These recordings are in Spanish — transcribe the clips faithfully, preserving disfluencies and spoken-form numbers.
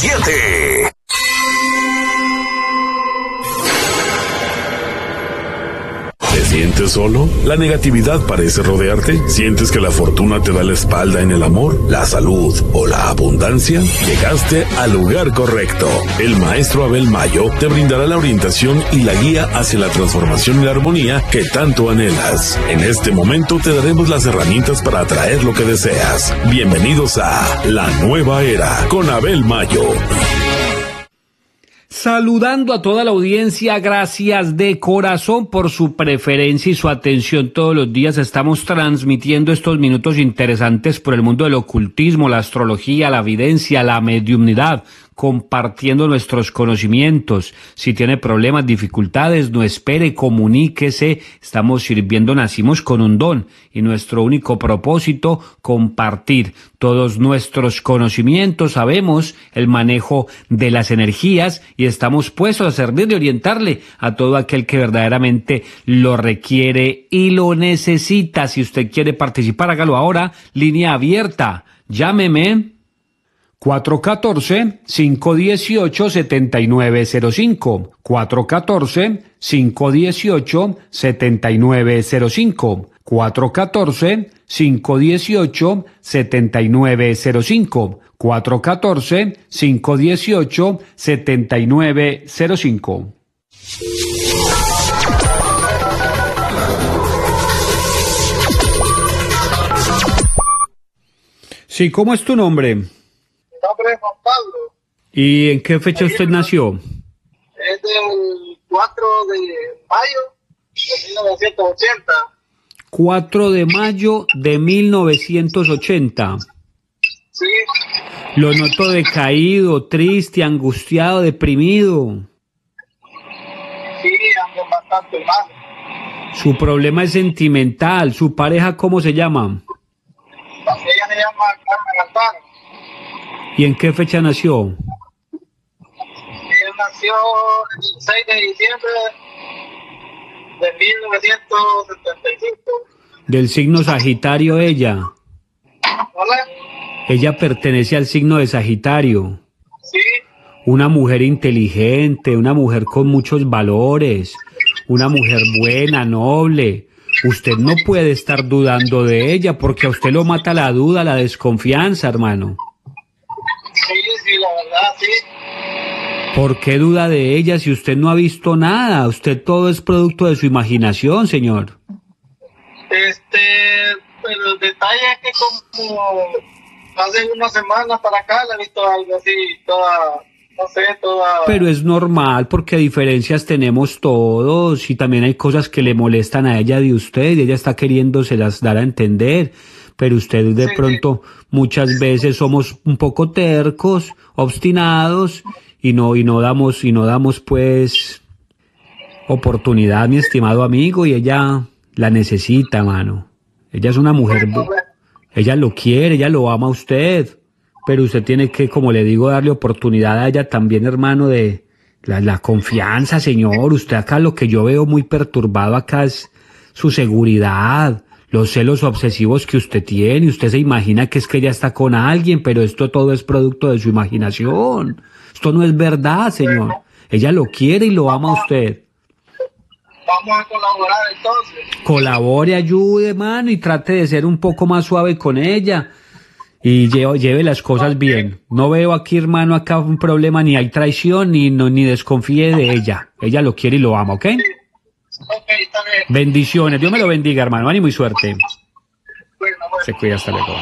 siete. ¿Te sientes solo? ¿La negatividad parece rodearte? ¿Sientes que la fortuna te da la espalda en el amor, la salud o la abundancia? Llegaste al lugar correcto. El maestro Abel Mayo te brindará la orientación y la guía hacia la transformación y la armonía que tanto anhelas. En este momento te daremos las herramientas para atraer lo que deseas. Bienvenidos a La Nueva Era con Abel Mayo. Saludando a toda la audiencia, gracias de corazón por su preferencia y su atención todos los días. Estamos transmitiendo estos minutos interesantes por el mundo del ocultismo, la astrología, la evidencia, la mediumnidad, compartiendo nuestros conocimientos. Si tiene problemas, dificultades, no espere, comuníquese. Estamos sirviendo, nacimos con un don y nuestro único propósito, compartir todos nuestros conocimientos. Sabemos el manejo de las energías y estamos puestos a servirle y orientarle a todo aquel que verdaderamente lo requiere y lo necesita. Si usted quiere participar, hágalo ahora. Línea abierta. Llámeme. cuatro uno cuatro, cinco uno ocho, siete nueve cero cinco, cuatro uno cuatro, cinco uno ocho, siete nueve cero cinco, cuatro uno cuatro, cinco uno ocho, siete nueve cero cinco, cuatro uno cuatro, cinco uno ocho, siete nueve cero cinco. Sí, ¿cómo es tu nombre? Mi nombre es Juan Pablo. ¿Y en qué fecha usted nació? Es del cuatro de mayo de mil novecientos ochenta. cuatro de mayo de mil novecientos ochenta. Sí. Lo noto decaído, triste, angustiado, deprimido. Sí, ando bastante mal. Su problema es sentimental. ¿Su pareja cómo se llama? Ella se llama Carmen Altaro. ¿Y en qué fecha nació? Ella nació el dieciséis de diciembre de mil novecientos setenta y cinco. Del signo Sagitario ella. ¿Hola? Ella pertenece al signo de Sagitario. Sí. Una mujer inteligente, una mujer con muchos valores, una mujer buena, noble. Usted no puede estar dudando de ella porque a usted lo mata la duda, la desconfianza, hermano. Sí, sí, la verdad, sí. ¿Por qué duda de ella si usted no ha visto nada? Usted todo es producto de su imaginación, señor. Este, pero el detalle es que como hace una semana para acá le he visto algo así, toda, no sé, toda... Pero es normal porque diferencias tenemos todos y también hay cosas que le molestan a ella de usted y ella está queriéndoselas dar a entender. Pero usted de sí, pronto muchas veces somos un poco tercos, obstinados y no y no damos y no damos pues oportunidad, mi estimado amigo, y ella la necesita, mano. Ella es una mujer, bu- ella lo quiere, ella lo ama a usted, pero usted tiene que, como le digo, darle oportunidad a ella también, hermano, de la, la confianza, señor. Usted acá lo que yo veo muy perturbado acá es su seguridad, los celos obsesivos que usted tiene. Usted se imagina que es que ella está con alguien, pero esto todo es producto de su imaginación. Esto no es verdad, señor. Ella lo quiere y lo ama a usted. Vamos a colaborar entonces. Colabore, ayude, mano, y trate de ser un poco más suave con ella. Y lleve, lleve las cosas bien. No veo aquí, hermano, acá un problema, ni hay traición, ni, no, ni desconfíe de ella. Ella lo quiere y lo ama, ¿ok? Ok, está bien. Bendiciones. Dios me lo bendiga, hermano. Ánimo y suerte. Bueno, bueno. Se cuida, hasta luego.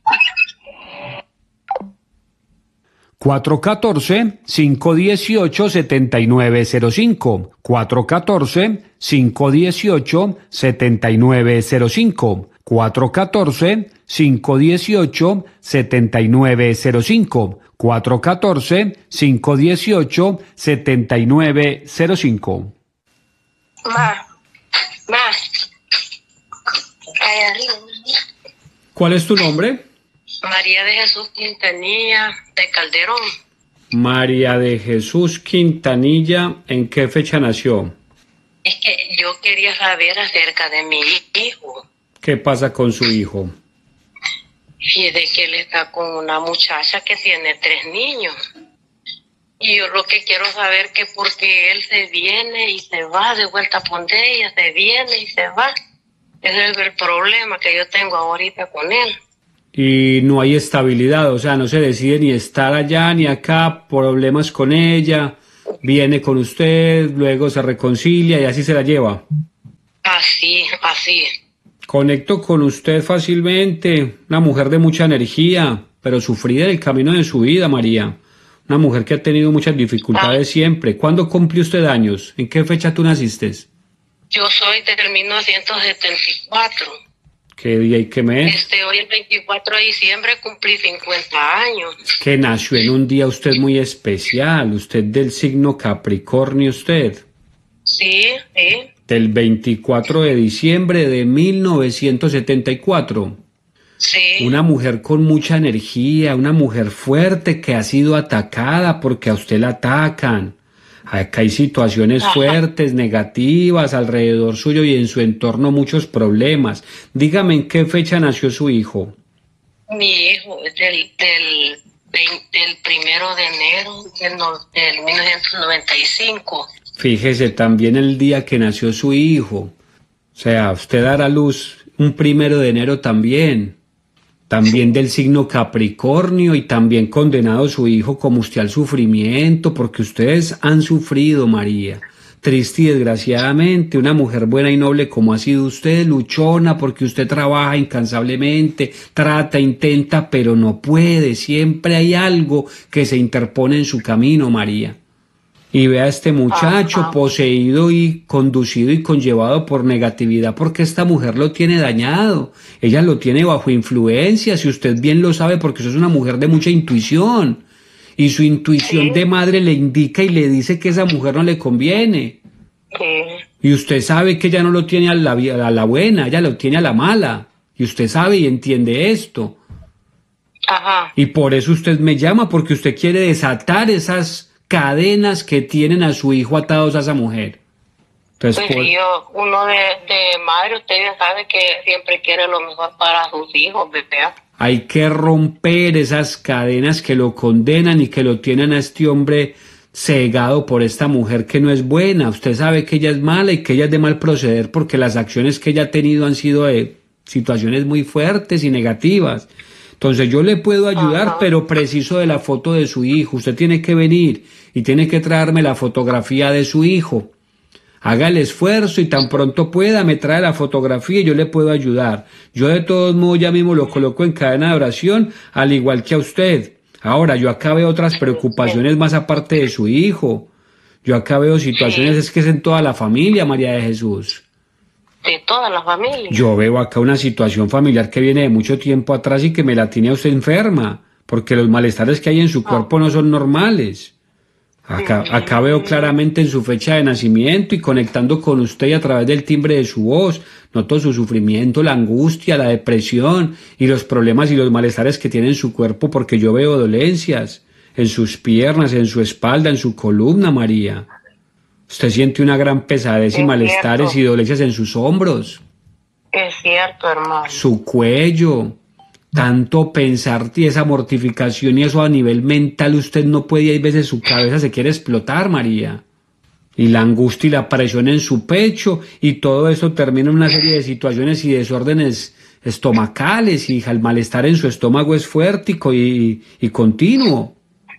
cuatro uno cuatro, cinco uno ocho, siete nueve cero cinco. cuatro uno cuatro, cinco uno ocho, siete nueve cero cinco. cuatro uno cuatro, cinco uno ocho, siete nueve cero cinco. cuatro uno cuatro, cinco uno ocho, siete nueve cero cinco. Ma, ma, ahí arriba. ¿Cuál es tu nombre? María de Jesús Quintanilla de Calderón. María de Jesús Quintanilla. ¿En qué fecha nació? Es que yo quería saber acerca de mi hijo. ¿Qué pasa con su hijo? Y de que él está con una muchacha que tiene tres niños. Y yo lo que quiero saber que porque él se viene y se va de vuelta a ella, se viene y se va. Ese es el problema que yo tengo ahorita con él. Y no hay estabilidad, o sea, no se decide ni estar allá ni acá, problemas con ella, viene con usted, luego se reconcilia y así se la lleva. Así, así. Conecto con usted fácilmente, una mujer de mucha energía, pero sufrida en el camino de su vida, María. Una mujer que ha tenido muchas dificultades ah. siempre. ¿Cuándo cumplió usted años? ¿En qué fecha tú naciste? Yo soy de mil novecientos setenta y cuatro. ¿Qué día y qué mes? Este, hoy el veinticuatro de diciembre cumplí cincuenta años. Que nació en un día usted muy especial, usted del signo Capricornio, usted. Sí, sí. Del veinticuatro de diciembre de mil novecientos setenta y cuatro. Sí. Una mujer con mucha energía, una mujer fuerte que ha sido atacada porque a usted la atacan. Acá hay situaciones Ajá. fuertes, negativas alrededor suyo y en su entorno muchos problemas. Dígame, ¿en qué fecha nació su hijo? Mi hijo es del, del, del primero de enero del, del mil novecientos noventa y cinco. Fíjese también el día que nació su hijo. O sea, usted dará a luz un primero de enero también. También del signo Capricornio y también condenado su hijo como usted al sufrimiento, porque ustedes han sufrido, María. Triste y desgraciadamente, una mujer buena y noble como ha sido usted, luchona porque usted trabaja incansablemente, trata, intenta, pero no puede. Siempre hay algo que se interpone en su camino, María. Y ve a este muchacho Ajá. poseído y conducido y conllevado por negatividad porque esta mujer lo tiene dañado. Ella lo tiene bajo influencia, si usted bien lo sabe, porque usted es una mujer de mucha intuición. Y su intuición sí. de madre le indica y le dice que esa mujer no le conviene. Sí. Y usted sabe que ella no lo tiene a la, a la buena, ella lo tiene a la mala. Y usted sabe y entiende esto. Ajá. Y por eso usted me llama, porque usted quiere desatar esas cadenas que tienen a su hijo atados a esa mujer. Entonces, pues por... yo, uno de, de madre, usted ya sabe que siempre quiere lo mejor para sus hijos, ¿verdad? Hay que romper esas cadenas que lo condenan y que lo tienen a este hombre cegado por esta mujer que no es buena. Usted sabe que ella es mala y que ella es de mal proceder porque las acciones que ella ha tenido han sido de situaciones muy fuertes y negativas. Entonces yo le puedo ayudar, Ajá. pero preciso de la foto de su hijo. Usted tiene que venir y tiene que traerme la fotografía de su hijo. Haga el esfuerzo y tan pronto pueda me trae la fotografía y yo le puedo ayudar. Yo de todos modos ya mismo lo coloco en cadena de oración, al igual que a usted. Ahora, yo acá veo otras preocupaciones más aparte de su hijo. Yo acá veo situaciones, es que es en toda la familia, María de Jesús. De toda la familia. Yo veo acá una situación familiar que viene de mucho tiempo atrás y que me la tiene a usted enferma, porque los malestares que hay en su cuerpo no son normales. Acá, acá veo claramente en su fecha de nacimiento y conectando con usted y a través del timbre de su voz, noto su sufrimiento, la angustia, la depresión y los problemas y los malestares que tiene en su cuerpo, porque yo veo dolencias en sus piernas, en su espalda, en su columna, María. Usted siente una gran pesadez y es malestares cierto. y dolencias en sus hombros. Es cierto, hermano. Su cuello. Tanto pensar y esa mortificación y eso a nivel mental, usted no puede y hay veces su cabeza se quiere explotar, María. Y la angustia y la presión en su pecho y todo eso termina en una serie de situaciones y desórdenes estomacales y el malestar en su estómago es fuerte y, y, y continuo.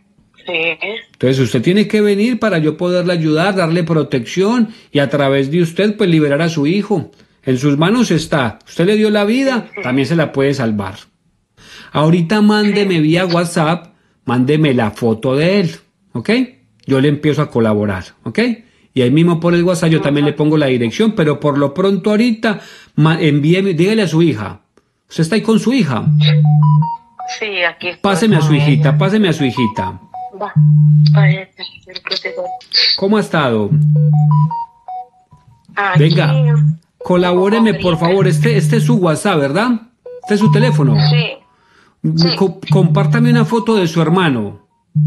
Sí. Entonces usted tiene que venir para yo poderle ayudar, darle protección y a través de usted pues liberar a su hijo. En sus manos está. Usted le dio la vida, también se la puede salvar. Ahorita mándeme vía WhatsApp, mándeme la foto de él, ¿ok? Yo le empiezo a colaborar, ¿ok? Y ahí mismo por el WhatsApp yo también le pongo la dirección, pero por lo pronto ahorita envíeme, dígale a su hija. ¿Usted está ahí con su hija? Sí, aquí estoy. Páseme a su hijita, páseme a su hijita. Va. ¿Cómo ha estado? Aquí. Venga, colabóreme por favor, este, este es su WhatsApp, ¿verdad? Este es su teléfono. Sí. Sí. Co- compártame una foto de su hermano.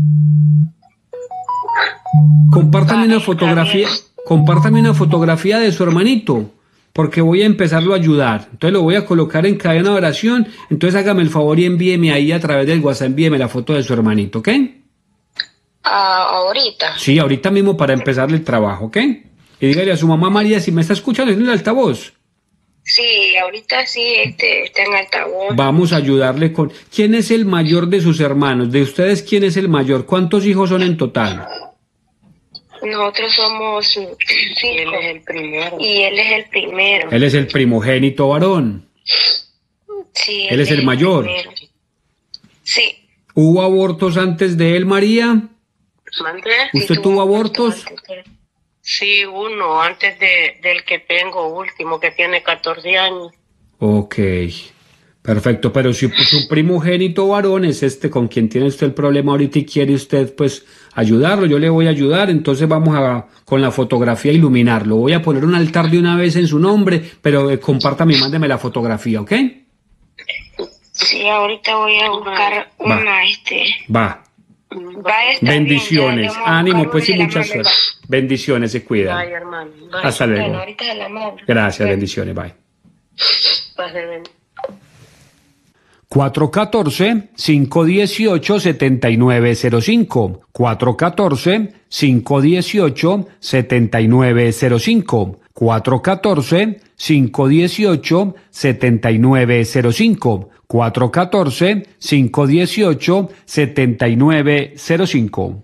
Compártame una fotografía, compártame una fotografía de su hermanito, porque voy a empezarlo a ayudar. Entonces lo voy a colocar en cadena de oración. Entonces hágame el favor y envíeme ahí a través del WhatsApp, envíeme la foto de su hermanito, ¿ok? Ah, ahorita. Sí, ahorita mismo para empezarle el trabajo, ¿ok? Y dígale a su mamá María si me está escuchando en el altavoz. Sí, ahorita sí, este, está en altavoz. Vamos a ayudarle con... ¿Quién es el mayor de sus hermanos? De ustedes, ¿quién es el mayor? ¿Cuántos hijos son en total? Nosotros somos cinco. Él es el primero. Y él es el primero. Él es el primogénito varón. Sí, Él es el mayor. primero. Sí. ¿Hubo abortos antes de él, María? ¿Mandé? ¿Usted Sí, tuvo abortos? Sí, uno, antes de, del que tengo último, que tiene catorce años. Ok, perfecto, pero si su primogénito varón es este con quien tiene usted el problema ahorita y quiere usted pues ayudarlo, yo le voy a ayudar, entonces vamos a con la fotografía a iluminarlo. Voy a poner un altar de una vez en su nombre, pero eh, compártame y mándeme la fotografía, ¿ok? Sí, ahorita voy a buscar Va. una, este... Va. Va a estar Bendiciones, bien, ya, vamos a ánimo buscar pues y una de mucha las suerte. manos. Bendiciones, se cuidan. Bye, hermano. Bye. Hasta luego. Bueno, ahorita de la mano. Gracias, Bueno, bendiciones, bye. pase bien. cuatro uno cuatro, cinco uno ocho, siete nueve cero cinco. cuatro uno cuatro, cinco uno ocho, siete nueve cero cinco. cuatro uno cuatro, cinco uno ocho, siete nueve cero cinco. cuatro uno cuatro, cinco uno ocho, siete nueve cero cinco.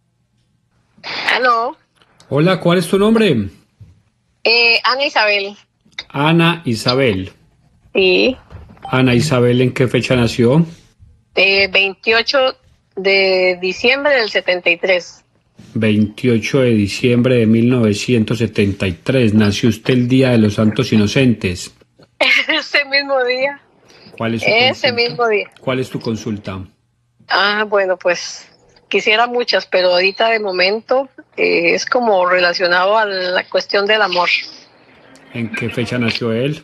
Aló, Hola, ¿cuál es tu nombre? eh, Ana Isabel. Ana Isabel. Sí, Ana Isabel, ¿en qué fecha nació? eh, veintiocho de diciembre del setenta y tres. veintiocho de diciembre de mil novecientos setenta y tres. Nació usted el Día de los Santos Inocentes. Ese mismo día. ¿Cuál es su Ese consulta? mismo día. ¿Cuál es tu consulta? Ah, bueno, pues quisiera muchas, pero ahorita de momento eh, es como relacionado a la cuestión del amor. ¿En qué fecha nació él?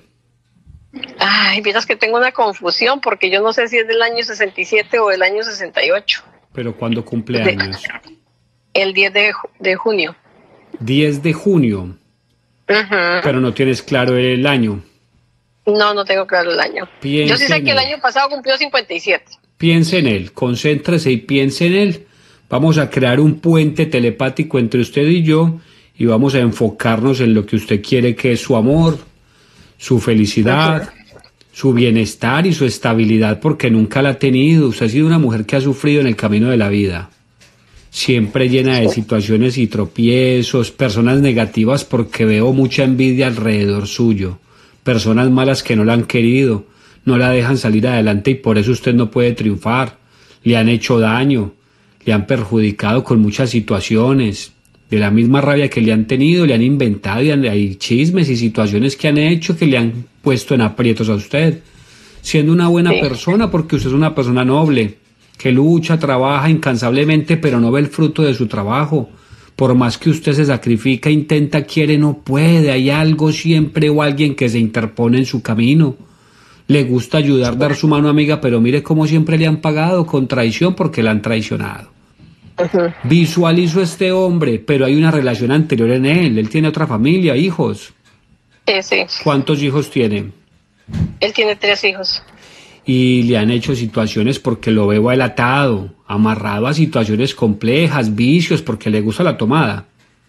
Ay, miras que tengo una confusión porque yo no sé si es del año sesenta y siete o del año sesenta y ocho. ¿Pero cuándo cumple De- años? El diez de, ju- de junio. diez de junio. Ujú. Pero no tienes claro el año. No, no tengo claro el año. Piense Yo sí sé en que el él. año pasado cumplió cincuenta y siete. Piense en él, concéntrese y piense en él. Vamos a crear un puente telepático entre usted y yo y vamos a enfocarnos en lo que usted quiere, que es su amor, su felicidad, su bienestar y su estabilidad, porque nunca la ha tenido. Usted ha sido una mujer que ha sufrido en el camino de la vida, siempre llena de situaciones y tropiezos, personas negativas porque veo mucha envidia alrededor suyo, personas malas que no la han querido, no la dejan salir adelante y por eso usted no puede triunfar. Le han hecho daño, le han perjudicado con muchas situaciones. De la misma rabia que le han tenido, le han inventado y han- hay chismes y situaciones que han hecho que le han puesto en aprietos a usted. Siendo una buena Sí. persona, porque usted es una persona noble, que lucha, trabaja incansablemente, pero no ve el fruto de su trabajo. Por más que usted se sacrifica, intenta, quiere, no puede. Hay algo siempre o alguien que se interpone en su camino. Le gusta ayudar, dar su mano amiga, pero mire cómo siempre le han pagado con traición porque la han traicionado. Ujú. Visualizo a este hombre, pero hay una relación anterior en él. Él tiene otra familia, hijos. Sí, sí. ¿Cuántos hijos tiene? Él tiene tres hijos. Y le han hecho situaciones porque lo veo a él atado, amarrado a situaciones complejas, vicios, porque le gusta la tomada.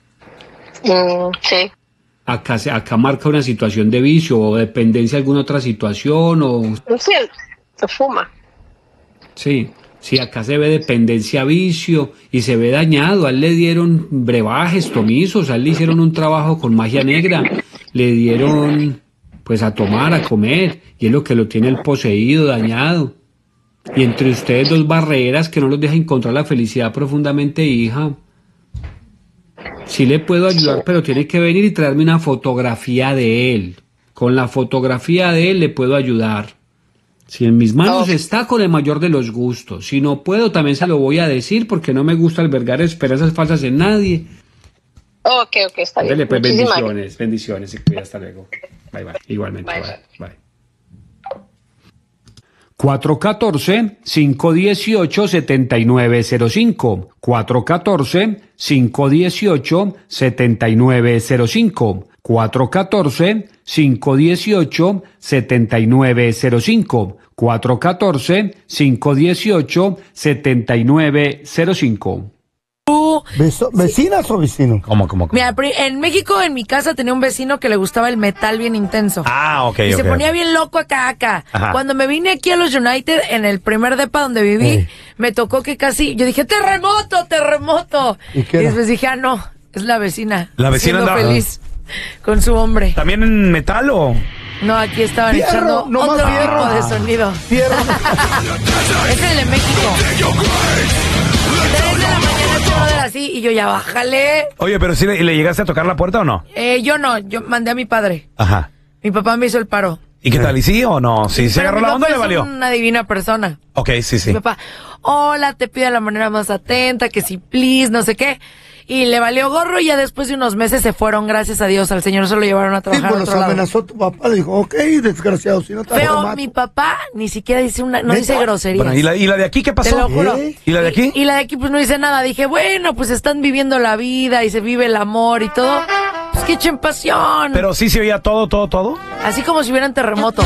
Mm, sí. Acá, se- acá marca una situación de vicio o dependencia de alguna otra situación o... Sí, él se fuma. Sí, sí, acá se ve dependencia a vicio y se ve dañado. A él le dieron brebajes, tomisos, a él le hicieron un trabajo con magia negra, le dieron pues a tomar, a comer, y es lo que lo tiene el poseído, dañado. Y entre ustedes dos barreras que no los deja encontrar la felicidad profundamente, hija. Sí le puedo ayudar, pero tiene que venir y traerme una fotografía de él. Con la fotografía de él le puedo ayudar. Si en mis manos Oh. está, con el mayor de los gustos. Si no puedo, también se lo voy a decir porque no me gusta albergar esperanzas falsas en nadie. Ok, ok, está bien. Dele, pues Muchísimas bendiciones, bendiciones. Se cuida, hasta luego. Bye, bye. Igualmente, Bye, bye. Bye. cuatro uno cuatro, cinco uno ocho, siete nueve cero cinco. cuatro uno cuatro, cinco uno ocho, siete nueve cero cinco. cuatro uno cuatro, cinco uno ocho, siete nueve cero cinco. cuatro uno cuatro, cinco uno ocho, siete nueve cero cinco. México. ¿Beso, ¿Vecinas o vecinos? ¿Cómo, cómo, cómo? Mira, en México, en mi casa, tenía un vecino que le gustaba el metal bien intenso. Ah, ok, Y ok. se ponía bien loco acá, acá. Ajá. Cuando me vine aquí a los United, en el primer depa donde viví, Ey. me tocó que casi, yo dije, terremoto, terremoto. ¿Y qué era? después dije, ah, no, es la vecina. La vecina siendo andaba- feliz con su hombre. ¿También en metal o...? No, aquí estaban Fierro, echando no más otro fierro. tipo de sonido. Fierro. Es el de México. Tres de la mañana, ocho horas así, y yo ya, bájale. Oye, pero si le, ¿le llegaste a tocar la puerta o no? Eh, yo no, yo mandé a mi padre. Ajá. Mi papá me hizo el paro. ¿Y qué tal? ¿Y sí o no? ¿Sí se Pero agarró mi la onda o papá le valió? es una divina persona. Ok, sí, sí. Mi papá, hola, te pido de la manera más atenta, que si please, no sé qué. Y le valió gorro y ya después de unos meses se fueron, gracias a Dios, al señor se lo llevaron a Sí, trabajar a bueno, otro se lado. amenazó tu papá, le dijo, ok, desgraciado, si no te Pero mato. mi papá ni siquiera dice una, no ¿Neta? dice groserías. Bueno, ¿y la, ¿y la de aquí qué Te pasó? lo juro. ¿Eh? ¿Y la de aquí? Y, y la de aquí pues no dice nada. Dije, bueno, pues están viviendo la vida y se vive el amor y todo. Pues que echen pasión. Pero sí se oía todo, todo, todo. Así como si hubieran terremoto.